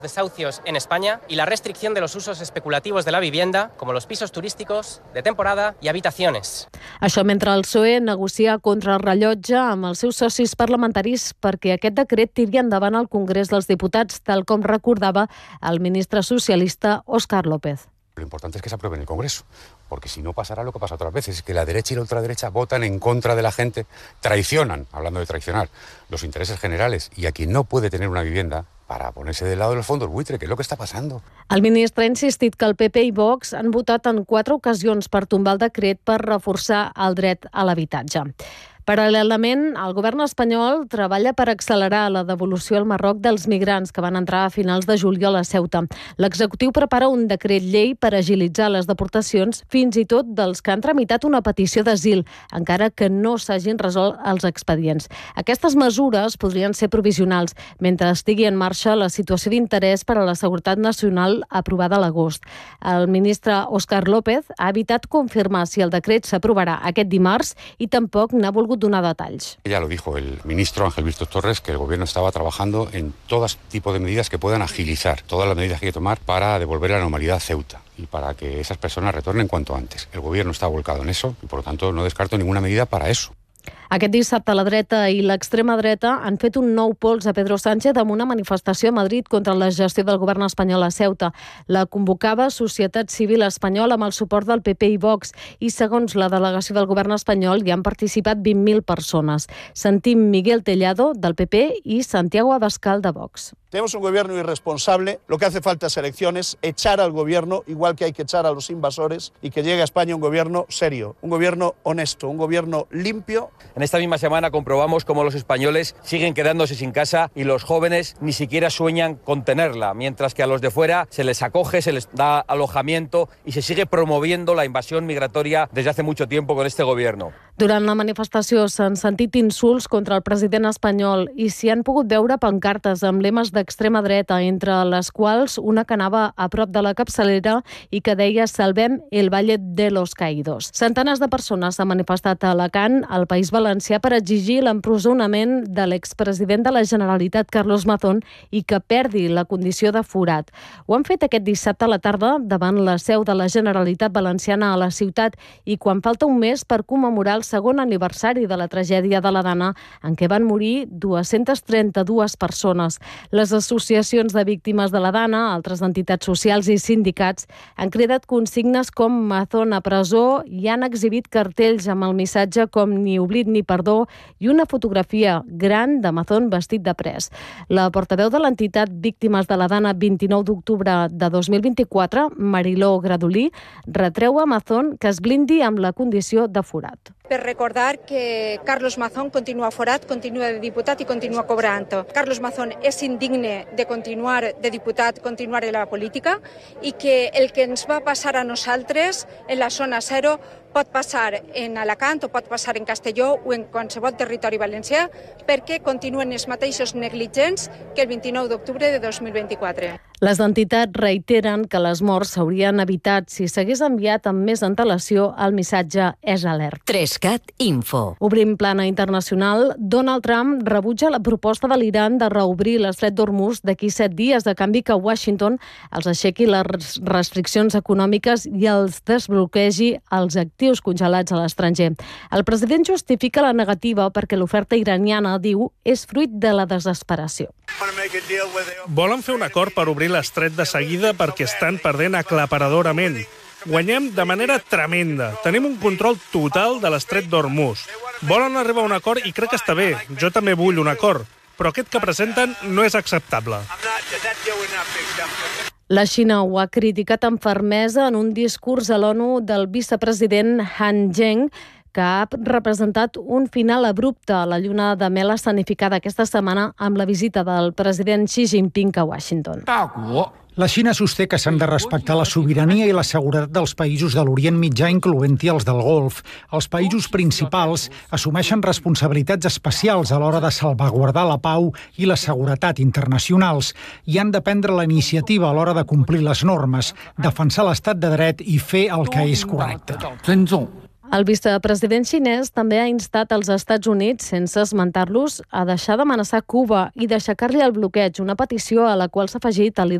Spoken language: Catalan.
desahucios en España y la restricción de los usos especulativos de la vivienda, como los pisos turísticos, de temporada y habitaciones. Això mentre el PSOE negocia contra el rellotge amb els seus socis parlamentaris perquè aquest decret tiri endavant al Congrés dels Diputats, tal com recordava el ministre socialista Óscar López. Lo importante es que se apruebe en el Congreso, porque si no pasará lo que pasa otras veces, que la derecha y la ultraderecha votan en contra de la gente, traicionan, hablando de traicionar, los intereses generales, y a quien no puede tener una vivienda para ponerse del lado de los fondos buitre, que és el que està passant. El ministre ha insistit que el PP i Vox han votat en 4 ocasions per tombar el decret per reforçar el dret a l'habitatge. Paral·lelament, el govern espanyol treballa per accelerar la devolució al Marroc dels migrants que van entrar a finals de juliol a Ceuta. L'executiu prepara un decret llei per agilitzar les deportacions, fins i tot dels que han tramitat una petició d'asil, encara que no s'hagin resolt els expedients. Aquestes mesures podrien ser provisionals, mentre estigui en marxa la situació d'interès per a la seguretat nacional aprovada a l'agost. El ministre Óscar López ha evitat confirmar si el decret s'aprovarà aquest dimarts i tampoc n'ha volgut donar detalls. Ya lo dijo el ministro Ángel Víctor Torres, que el gobierno estaba trabajando en todo tipo de medidas que puedan agilizar todas las medidas que hay que tomar para devolver la normalidad a Ceuta y para que esas personas retornen cuanto antes. El gobierno está volcado en eso y por lo tanto no descarto ninguna medida para eso. Aquest dissabte la dreta i l'extrema dreta han fet un nou pols a Pedro Sánchez amb una manifestació a Madrid contra la gestió del govern espanyol a Ceuta. La convocava Societat Civil Espanyola amb el suport del PP i Vox i segons la delegació del govern espanyol hi han participat 20.000 persones. Sentim Miguel Tellado del PP y Santiago Abascal de Vox. Tenemos un gobierno irresponsable, lo que hace falta es elecciones, echar al gobierno, igual que hay que echar a los invasores, y que llegue a España un gobierno serio, un gobierno honesto, un gobierno limpio. En esta misma semana comprobamos cómo los españoles siguen quedándose sin casa y los jóvenes ni siquiera sueñan con tenerla, mientras que a los de fuera se les acoge, se les da alojamiento y se sigue promoviendo la invasión migratoria desde hace mucho tiempo con este gobierno. Durant la manifestació s'han sentit insults contra el president espanyol i s'hi han pogut veure pancartes amb lemes d'extrema dreta, entre les quals una que anava a prop de la capçalera i que deia «Salvem el Valle de los Caídos». Centenars de persones s'han manifestat a Alacant, al País Valencià, per exigir l'empresonament de l'expresident de la Generalitat, Carlos Mazón, i que perdi la condició de forat. Ho han fet aquest dissabte a la tarda davant la seu de la Generalitat Valenciana a la ciutat i quan falta un mes per commemorar el segon aniversari de la tragèdia de la Dana, en què van morir 232 persones. Les associacions de víctimes de la Dana, altres entitats socials i sindicats han cridat consignes com Mazón a presó i han exhibit cartells amb el missatge com ni oblit ni perdó i una fotografia gran de Mazón vestit de pres. La portaveu de l'entitat Víctimes de la Dana 29 d'octubre de 2024, Mariló Gradolí, retreu a Mazón que es blindi amb la condició de forat. Per recordar que Carlos Mazón continua forat, continua de diputat i continua cobrant. Carlos Mazón és indigne de continuar de diputat, continuar en la política i que el que ens va passar a nosaltres en la zona zero pot passar en Alacant o pot passar en Castelló o en qualsevol territori valencià perquè continuen els mateixos negligents que el 29 d'octubre de 2024. Les entitats reiteren que les morts s'haurien evitat si s'hagués enviat amb més antelació el missatge és alert. 3CAT Info. Obrim plana internacional. Donald Trump rebutja la proposta de l'Iran de reobrir l'estret d'Hormuz d'aquí 7 dies, de canvi que Washington els aixequi les restriccions econòmiques i els desbloquegi els actius congelats a l'estranger. El president justifica la negativa perquè l'oferta iraniana, diu, és fruit de la desesperació. Volen fer un acord per obrir l'estret de seguida perquè estan perdent aclaparadorament. Guanyem de manera tremenda. Tenim un control total de l'estret d'Hormuz. Volen arribar a un acord i crec que està bé. Jo també vull un acord. Però aquest que presenten no és acceptable. La Xina ho ha criticat amb fermesa en un discurs a l'ONU del vicepresident Han Zheng, que ha representat un final abrupte a la lluna de mel escenificada aquesta setmana amb la visita del president Xi Jinping a Washington. La Xina sosté que s'han de respectar la sobirania i la seguretat dels països de l'Orient Mitjà, incloent-hi els del Golf. Els països principals assumeixen responsabilitats especials a l'hora de salvaguardar la pau i la seguretat internacionals i han de prendre la iniciativa a l'hora de complir les normes, defensar l'estat de dret i fer el que és correcte. El vicepresident xinès també ha instat els Estats Units, sense esmentar-los, a deixar d'amenaçar Cuba i d'aixecar-li el bloqueig, una petició a la qual s'ha afegit el